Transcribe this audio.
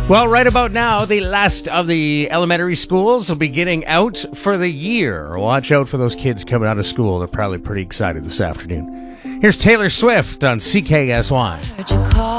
Well, right about now, the last of the elementary schools will be getting out for the year. Watch out for those kids coming out of school. They're probably pretty excited this afternoon. Here's Taylor Swift on CKSY.